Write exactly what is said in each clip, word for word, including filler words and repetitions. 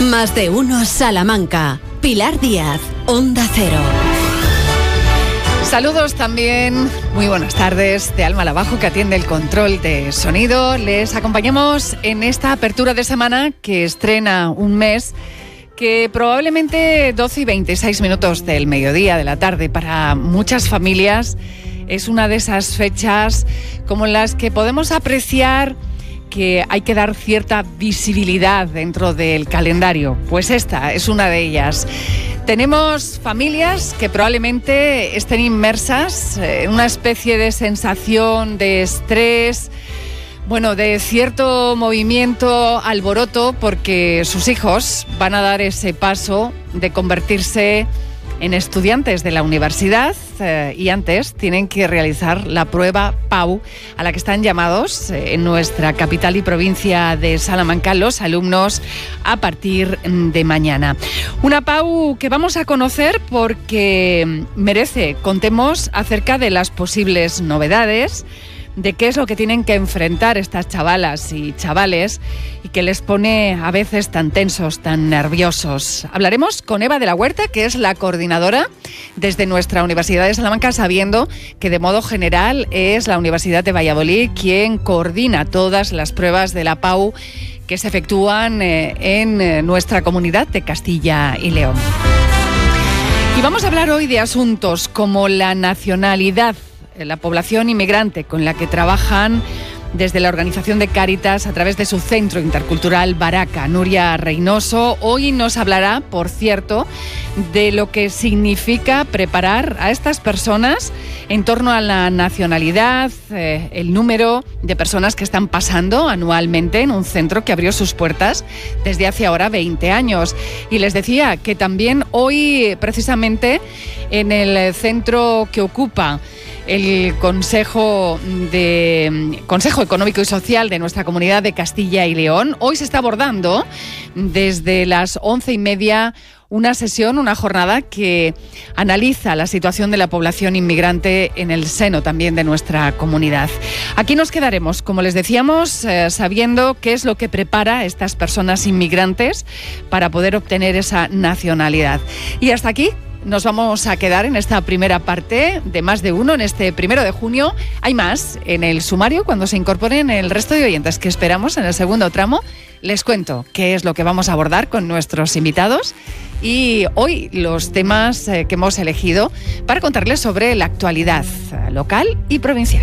Más de uno Salamanca. Pilar Díaz, Onda Cero. Saludos también, muy buenas tardes, de Alma Lavajo, que atiende el control de sonido. Les acompañamos en esta apertura de semana que estrena un mes que probablemente doce y veintiséis minutos del mediodía, de la tarde, para muchas familias es una de esas fechas como las que podemos apreciar que hay que dar cierta visibilidad dentro del calendario. Pues esta es una de ellas. Tenemos familias que probablemente estén inmersas en una especie de sensación de estrés, bueno, de cierto movimiento, alboroto, porque sus hijos van a dar ese paso de convertirse en estudiantes de la universidad eh, y antes tienen que realizar la prueba P A U a la que están llamados eh, en nuestra capital y provincia de Salamanca los alumnos a partir de mañana. Una P A U que vamos a conocer porque merece, contemos acerca de las posibles novedades, de qué es lo que tienen que enfrentar estas chavalas y chavales y que les pone a veces tan tensos, tan nerviosos. Hablaremos con Eva de la Huerta, que es la coordinadora desde nuestra Universidad de Salamanca, sabiendo que de modo general es la Universidad de Valladolid quien coordina todas las pruebas de la P A U que se efectúan en nuestra comunidad de Castilla y León. Y vamos a hablar hoy de asuntos como la nacionalidad, la población inmigrante con la que trabajan desde la organización de Cáritas a través de su centro intercultural Baraca. Nuria Reynoso hoy nos hablará, por cierto, de lo que significa preparar a estas personas en torno a la nacionalidad, eh, el número de personas que están pasando anualmente en un centro que abrió sus puertas desde hace ahora veinte años. Y les decía que también hoy, precisamente, en el centro que ocupa el Consejo de Consejo Económico y Social de nuestra comunidad de Castilla y León, hoy se está abordando desde las once y media una sesión, una jornada que analiza la situación de la población inmigrante en el seno también de nuestra comunidad. Aquí nos quedaremos, como les decíamos, eh, sabiendo qué es lo que prepara a estas personas inmigrantes para poder obtener esa nacionalidad. Y hasta aquí nos vamos a quedar en esta primera parte de Más de Uno, en este primero de junio. Hay más en el sumario cuando se incorporen el resto de oyentes que esperamos en el segundo tramo. Les cuento qué es lo que vamos a abordar con nuestros invitados y hoy los temas eh, que hemos elegido para contarles sobre la actualidad local y provincial.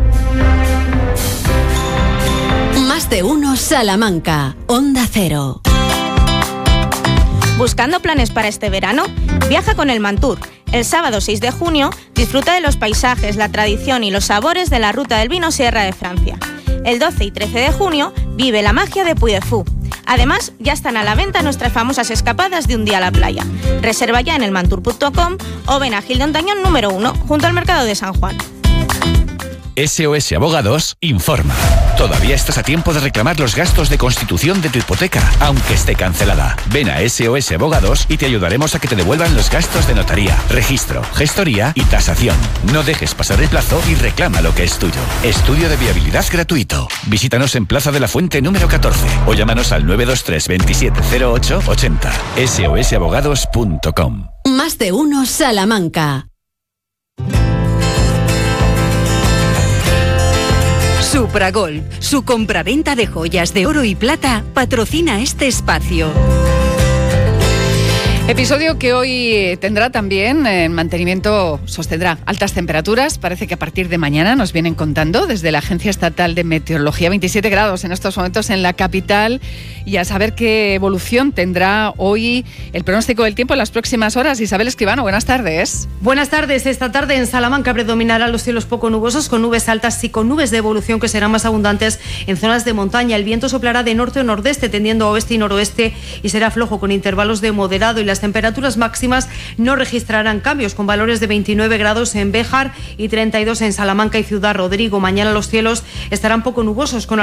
Más de Uno Salamanca, Onda Cero. ¿Buscando planes para este verano? Viaja con el Mantur. El sábado seis de junio disfruta de los paisajes, la tradición y los sabores de la ruta del vino Sierra de Francia. El doce y trece de junio vive la magia de Puy de Fou. Además, ya están a la venta nuestras famosas escapadas de un día a la playa. Reserva ya en el mantur punto com o ven a Gil de Ontañón número uno, junto al mercado de San Juan. S O S Abogados informa. Todavía estás a tiempo de reclamar los gastos de constitución de tu hipoteca, aunque esté cancelada. Ven a S O S Abogados y te ayudaremos a que te devuelvan los gastos de notaría, registro, gestoría y tasación. No dejes pasar el plazo y reclama lo que es tuyo. Estudio de viabilidad gratuito. Visítanos en Plaza de la Fuente número catorce o llámanos al nueve dos tres veintisiete cero ocho ochenta. S O S abogados punto com. Más de Uno Salamanca. Supragol, su compraventa de joyas de oro y plata, patrocina este espacio. Episodio que hoy tendrá también en mantenimiento, sostendrá altas temperaturas. Parece que a partir de mañana nos vienen contando desde la Agencia Estatal de Meteorología veintisiete grados en estos momentos en la capital, y a saber qué evolución tendrá hoy el pronóstico del tiempo en las próximas horas. Isabel Escribano, buenas tardes. Buenas tardes. Esta tarde en Salamanca predominarán los cielos poco nubosos con nubes altas y con nubes de evolución que serán más abundantes en zonas de montaña. El viento soplará de norte o nordeste tendiendo a oeste y noroeste y será flojo con intervalos de moderado, y las temperaturas máximas no registrarán cambios, con valores de veintinueve grados en Béjar y treinta y dos en Salamanca y Ciudad Rodrigo. Mañana los cielos estarán poco nubosos con